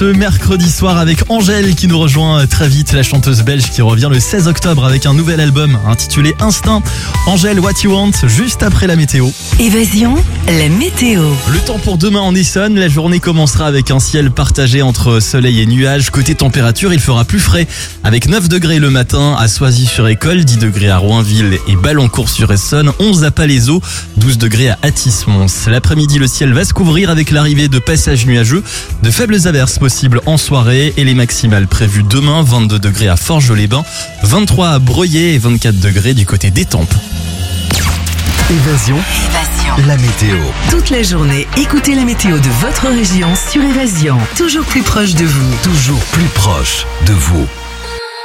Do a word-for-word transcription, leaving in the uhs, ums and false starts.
Le mercredi soir avec Angèle qui nous rejoint très vite, la chanteuse belge qui revient le seize octobre avec un nouvel album intitulé Instinct. Angèle, What You Want, juste après la météo. Évasion, la météo. Le temps pour demain en Essonne, la journée commencera avec un ciel partagé entre soleil et nuages. Côté température, il fera plus frais avec neuf degrés le matin à Soisy-sur-École, dix degrés à Roinville et Ballancourt-sur-Essonne, onze à Palaiseau, douze degrés à Athis-Mons. L'après-midi, le ciel va se couvrir avec l'arrivée de passages nuageux, de faibles averses possibles en soirée et les maximales prévues demain, vingt-deux degrés à Forges-les-Bains, vingt-trois à Breuillé et vingt-quatre degrés du côté d'Étampes. Évasion, Évasion. la météo. Toute la journée, écoutez la météo de votre région sur Évasion. Toujours plus proche de vous. Toujours plus proche de vous.